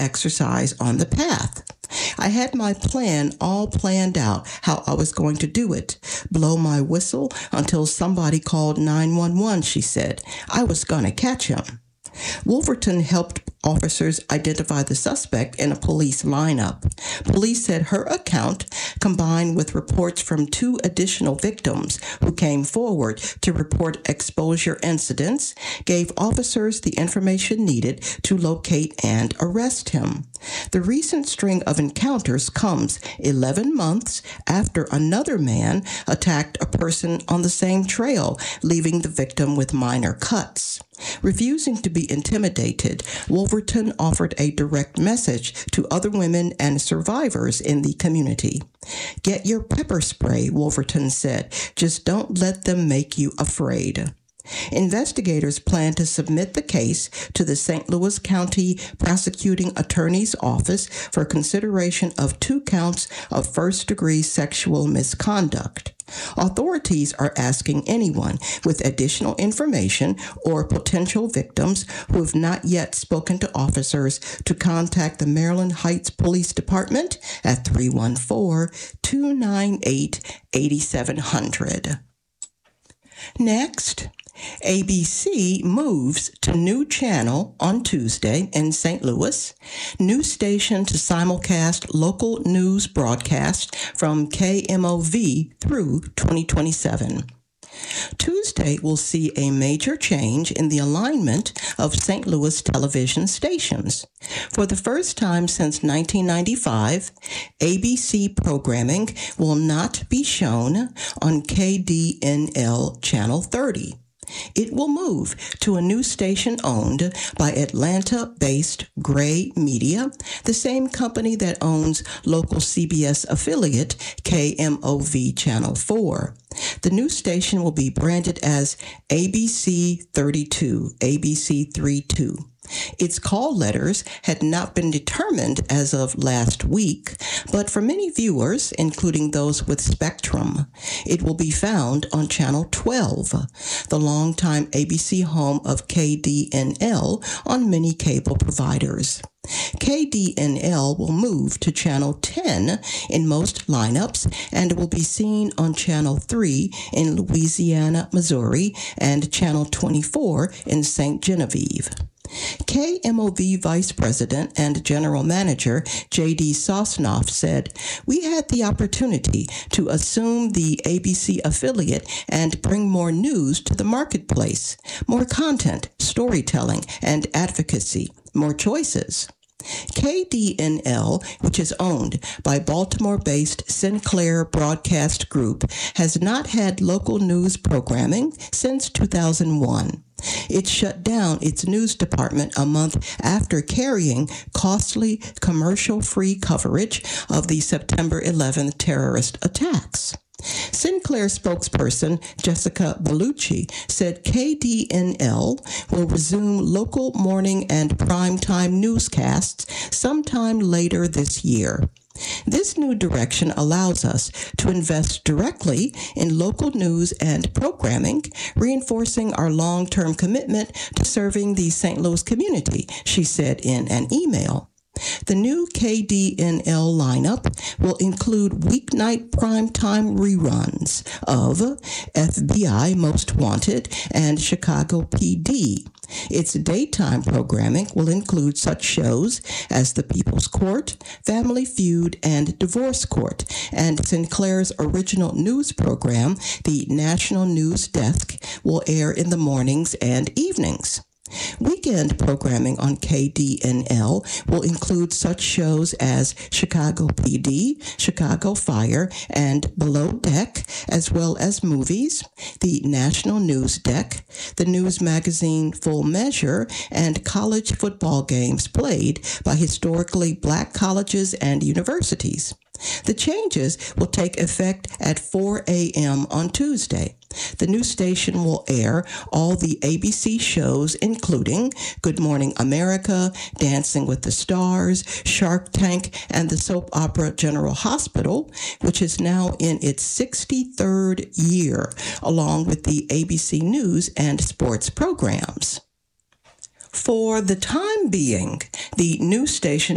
exercise on the path. I had my plan all planned out, how I was going to do it. Blow my whistle until somebody called 911, she said. I was going to catch him. Wolverton helped officers identify the suspect in a police lineup. Police said her account, combined with reports from 2 additional victims who came forward to report exposure incidents, gave officers the information needed to locate and arrest him. The recent string of encounters comes 11 months after another man attacked a person on the same trail, leaving the victim with minor cuts. Refusing to be intimidated, Wolverton offered a direct message to other women and survivors in the community. Get your pepper spray, Wolverton said. Just don't let them make you afraid. Investigators plan to submit the case to the St. Louis County Prosecuting Attorney's Office for consideration of 2 counts of first-degree sexual misconduct. Authorities are asking anyone with additional information or potential victims who have not yet spoken to officers to contact the Maryland Heights Police Department at 314-298-8700. Next, ABC moves to new channel on Tuesday in St. Louis, new station to simulcast local news broadcast from KMOV through 2027. Tuesday will see a major change in the alignment of St. Louis television stations. For the first time since 1995, ABC programming will not be shown on KDNL Channel 30. It will move to a new station owned by Atlanta-based Gray Media, the same company that owns local CBS affiliate KMOV Channel 4. The new station will be branded as ABC 32, ABC 32. Its call letters had not been determined as of last week, but for many viewers, including those with Spectrum, it will be found on Channel 12, the longtime ABC home of KDNL on many cable providers. KDNL will move to Channel 10 in most lineups and will be seen on Channel 3 in Louisiana, Missouri, and Channel 24 in St. Genevieve. KMOV Vice President and General Manager J.D. Sosnoff said, "We had the opportunity to assume the ABC affiliate and bring more news to the marketplace, more content, storytelling, and advocacy, more choices." KDNL, which is owned by Baltimore-based Sinclair Broadcast Group, has not had local news programming since 2001. It shut down its news department a month after carrying costly commercial-free coverage of the September 11th terrorist attacks. Sinclair spokesperson Jessica Bellucci said KDNL will resume local morning and primetime newscasts sometime later this year. This new direction allows us to invest directly in local news and programming, reinforcing our long-term commitment to serving the St. Louis community, she said in an email. The new KDNL lineup will include weeknight primetime reruns of FBI Most Wanted and Chicago PD. Its daytime programming will include such shows as The People's Court, Family Feud, and Divorce Court, and Sinclair's original news program, the National News Desk, will air in the mornings and evenings. Weekend programming on KDNL will include such shows as Chicago PD, Chicago Fire, and Below Deck, as well as movies, the National News Deck, the news magazine Full Measure, and college football games played by historically black colleges and universities. The changes will take effect at 4 a.m. on Tuesday. The new station will air all the ABC shows, including Good Morning America, Dancing with the Stars, Shark Tank, and the soap opera General Hospital, which is now in its 63rd year, along with the ABC News and sports programs. For the time being, the new station